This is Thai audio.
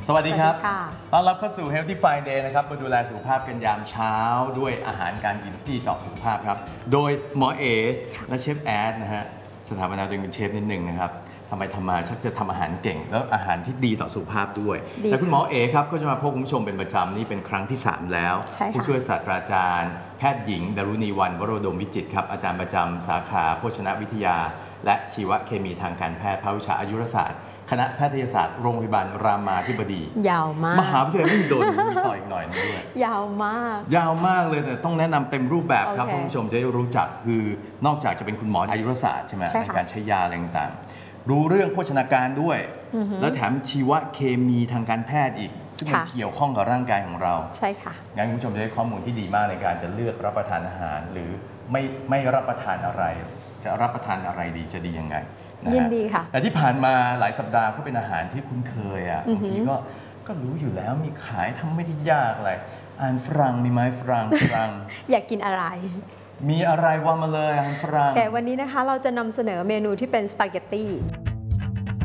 สวัสดีครับต้อนรับเข้าสู่ Healthy Friday นะครับมาดูแลสุขภาพกันยามเช้าด้วยอาหารการกินที่ดีต่อสุขภาพครับโดยหมอเอและเชฟแอดนะฮะสถาปนาตัวเองเป็นเชฟนิดหนึ่งนะครับทำไมทำมาชักจะทำอาหารเก่งแล้วอาหารที่ดีต่อสุขภาพด้วยและคุณหมอเอครับก็จะมาพบคุณผู้ชมเป็นประจำนี่เป็นครั้งที่3แล้วผู้ช่วยศาสตราจารย์แพทย์หญิงดารุณีวรรณวโรดมวิจิตรครับอาจารย์ประจำสาขาโภชนวิทยาและชีวเคมีทางการแพทย์ภาควิชาอายุรศาสตร์คณะแพทยศาสตร์โรงพยาบาลรามาธิบดียาวมากมหาวิทยาลัยมหิดลมีต่ออีกหน่อยนึงด้วยยาวมากเลยแต่ต้องแนะนำเต็มรูปแบบครับคุณผู้ชมจะได้รู้จักคือนอกจากจะเป็นคุณหมออายุรศาสตร์ใช่ไหมในการใช้ยาอะไรต่างๆรู้เรื่องโภชนาการด้วยแล้วแถมชีวเคมีทางการแพทย์อีกซึ่งมันเกี่ยวข้องกับร่างกายของเราใช่ค่ะงั้นคุณผู้ชมจะได้ข้อมูลที่ดีมากในการจะเลือกรับประทานอาหารหรือไม่รับประทานอะไรจะรับประทานอะไรดีจะดียังไงยินดีค่ะแต่ที่ผ่านมาหลายสัปดาห์ก็เป็นอาหารที่คุ้นเคยอ่ะบางทีก็รู้อยู่แล้วมีขายทำไม่ได้ยากอะไรอาหารฝรั่งมีไหมฝรั่งอยากกินอะไรมีอะไรว่ามาเลยอาหารฝรั่งแค่วันนี้นะคะเราจะนำเสนอเมนูที่เป็นสปาเกตตี้